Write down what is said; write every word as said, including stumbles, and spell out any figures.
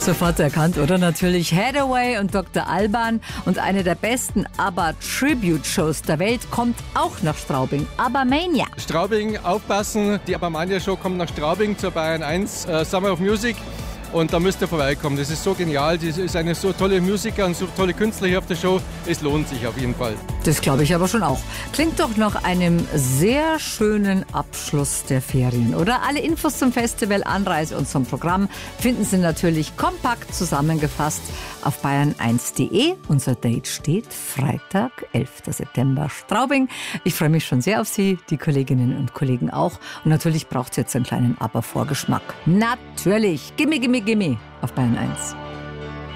Sofort erkannt, oder? Natürlich Hathaway und Doktor Alban. Und eine der besten ABBA-Tribute-Shows der Welt kommt auch nach Straubing. ABBA-Mania. Straubing, aufpassen. Die ABBA-Mania-Show kommt nach Straubing zur Bayern eins uh, Summer of Music. Und da müsst ihr vorbeikommen. Das ist so genial. Das ist eine so tolle Musiker und so tolle Künstler hier auf der Show. Es lohnt sich auf jeden Fall. Das glaube ich aber schon auch. Klingt doch nach einem sehr schönen Abschluss der Ferien, oder? Alle Infos zum Festival, Anreise und zum Programm finden Sie natürlich kompakt zusammengefasst auf bayern eins punkt de. Unser Date steht Freitag, elfter September, Straubing. Ich freue mich schon sehr auf Sie, die Kolleginnen und Kollegen auch. Und natürlich braucht es jetzt einen kleinen ABBA-Vorgeschmack. Natürlich. Gimme, gimme, gimme auf Bayern eins.